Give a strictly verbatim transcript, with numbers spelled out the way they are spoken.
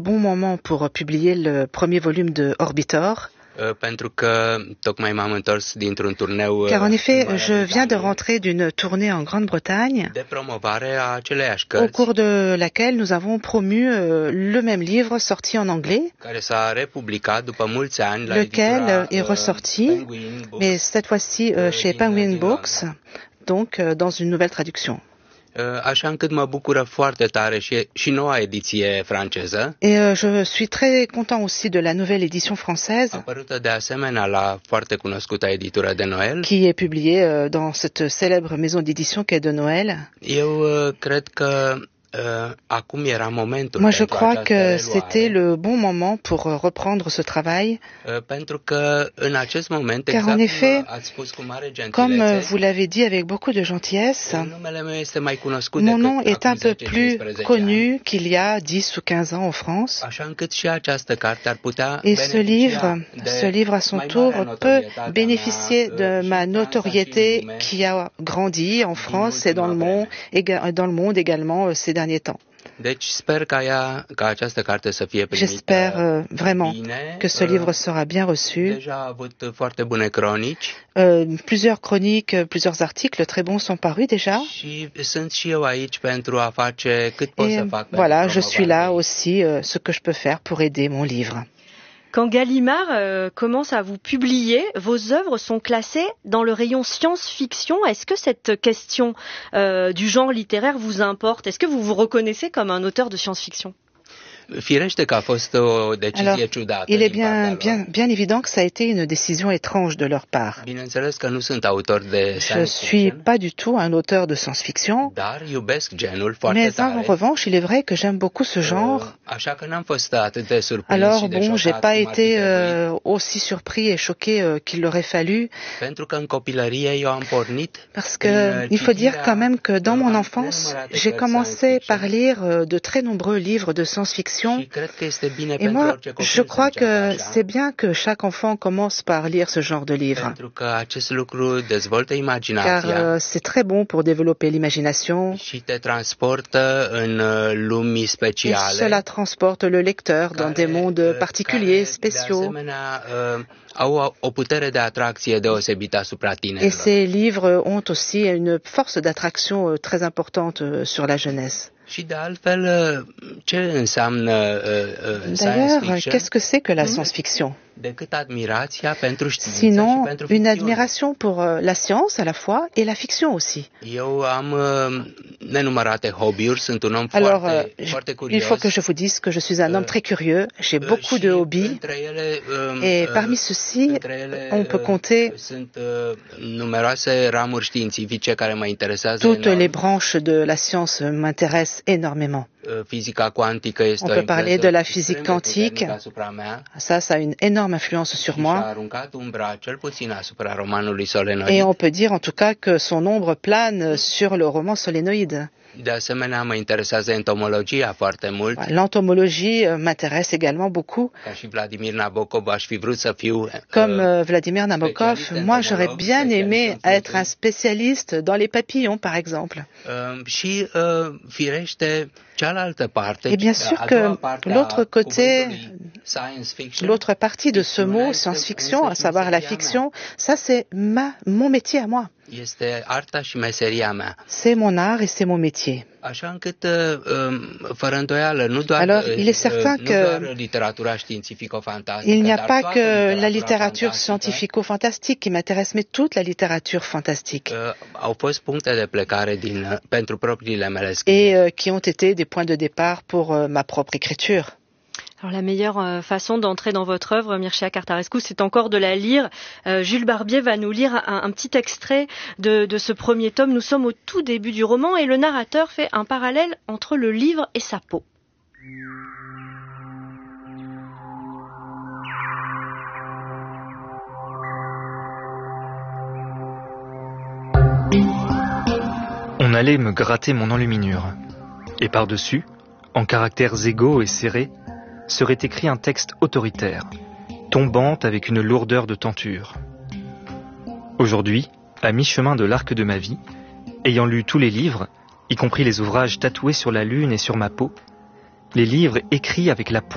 bon moment pour publier le premier volume de Orbitor. Car en effet, je viens de rentrer d'une tournée en Grande-Bretagne, au cours de laquelle nous avons promu euh, le même livre sorti en anglais, lequel est ressorti, mais cette fois-ci euh, chez Penguin Books, donc euh, dans une nouvelle traduction. Așa încât mă bucură foarte tare și, și noua ediție franceză. Et euh, je suis très content aussi de la nouvelle édition française, apărută de asemenea la foarte cunoscută editură de Noël. Qui est publiée euh, dans cette célèbre maison d'édition qu'est de Noël. Eu uh, cred că Uh, acum era momentul. Moi, je crois que c'était le bon moment pour reprendre ce travail. Uh, pentru că în acest moment, car exact en effet, ați spus cu mare comme vous l'avez dit avec beaucoup de gentillesse, numele meu este mai cunoscut mon nom decât est un peu acum plus zece cincisprezece connu qu'il y a dix ou quinze ans en France. Așa încât și această carte ar putea Et ce livre, ce livre à son tour peut bénéficier de ma notoriété qui a grandi en France et dans le monde, dans le monde également ces derniers temps. Deci sper ca ea, ca această carte să fie primită. J'espère euh, vraiment bine. que ce livre sera bien reçu. Deja a avut foarte bune cronici. Euh, plusieurs chroniques, plusieurs articles très bons sont parus déjà. Și sunt și eu aici pentru a face cât pot să fac. Voilà, je suis là aussi, euh, ce que je peux faire pour aider mon livre. Quand Gallimard euh, commence à vous publier, vos œuvres sont classées dans le rayon science-fiction. Est-ce que cette question euh, du genre littéraire vous importe? Est-ce que vous vous reconnaissez comme un auteur de science-fiction? Firește că a fost o decizie ciudată. Il est bien, bien, bien évident que ça a été une décision étrange de leur part. Bineînțeles că nu sunt autor de Je suis pas du tout un auteur de science-fiction. Dar iubesc genul foarte Mais tare. en revanche, il est vrai que j'aime beaucoup ce genre. Așa că n-am fost atât de surprins Alors și de bon, j'ai șocat pas cum ar fi été trebuit. euh, aussi surpris et choqué euh, qu'il l'aurait fallu. Pentru că în copilărie eu am pornit. Parce que il faut dire quand même que dans mon enfance, j'ai commencé par lire euh, de très nombreux livres de science-fiction. Și cred că este bine Et pentru moi, orice copil je crois să înceapă que așa. c'est bien que chaque enfant commence par lire ce genre de livres. Pentru că acest lucru dezvoltă Car imaginația. euh, c'est très bon pour développer l'imagination. Și te transportă în uh, lumi Et speciale. cela transporte le lecteur dans des mondes particuliers, spéciaux. De asemenea, uh, au o- o putere de atracție deosebită asupra Et tinerilor. ces livres ont aussi une force d'attraction euh, très importante euh, sur la jeunesse. Și de altfel, uh, ce înseamnă uh, uh, science D'ailleurs, fiction? qu'est-ce que c'est que la science-fiction? Decât admirația pentru știință și Sinon, pentru une ficțiune. admiration pour euh, la science à la fois et la fiction aussi. Eu am uh, nenumărate hobby-uri, sunt un om Alors, foarte, euh, foarte il curios. faut que je vous dise que je suis un homme très curieux, j'ai beaucoup de Și hobbies, între ele, um, et uh, parmi ceux-ci, între ele, on peut uh, compter sunt uh, numeroase ramuri științifice care mă interesează toutes enorm. les branches de la science m'intéressent énormément. Uh, Fizica cuantică este On o peut parler influență de la extrem physique de puternică quantique. asupra mea Ça, ça a une énorme influence sur și a moi. aruncat umbra cel puțin asupra romanului Solenoid. Et on peut dire en tout cas que son ombre plane sur le roman Solénoïde. De asemenea, mă interesează entomologia foarte mult. L'entomologie euh, m'intéresse également beaucoup. Ca și Vladimir Nabokov, aș fi vrut să fiu uh, Comme euh, Vladimir Nabokov, spécialiste moi j'aurais entomologue, bien aimé spécialiste en être un spécialiste dans les papillons, par exemple. uh, și uh, firește cealaltă parte. Et bien a sûr doua que parte a l'autre côté, cuvântului science fiction, l'autre partie de ce mot science-fiction, à savoir la fiction, ça c'est ma, mon métier à moi. este arta și meseria mea. C'est mon art et c'est mon métier. Așa încât, uh, fără îndoială, nu doar, Alors, il est certain uh, que nu doar literatura științifico-fantastică, Il n'y a dar pas toată que la littérature fantastică, scientifico-fantastique qui m'intéresse, mais toute la littérature fantastique. uh, au fost puncte de plecare din, uh, pentru propriile mele scrieri. Et euh, qui ont été des points de départ pour euh, ma propre écriture. Alors la meilleure euh, façon d'entrer dans votre œuvre, Mircea Cartarescu, c'est encore de la lire. Euh, Jules Barbier va nous lire un, un petit extrait de, de ce premier tome. Nous sommes au tout début du roman et le narrateur fait un parallèle entre le livre et sa peau. On allait me gratter mon enluminure. Et par-dessus, en caractères égaux et serrés, serait écrit un texte autoritaire, tombante avec une lourdeur de tenture. Aujourd'hui, à mi-chemin de l'arc de ma vie, ayant lu tous les livres, y compris les ouvrages tatoués sur la lune et sur ma peau, les livres écrits avec la